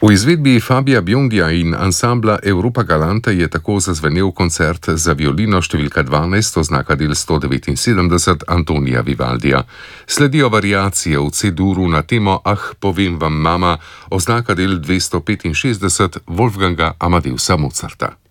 V izvedbi Fabija Biondija in ansambla Europa Galante je tako zazvenel koncert za violino številka 12 oznaka del 179 Antonija Vivaldija. Sledijo variacije v C-duru na temo Ah, povem vam mama, oznaka del 265 Wolfganga Amadeusa Mozarta.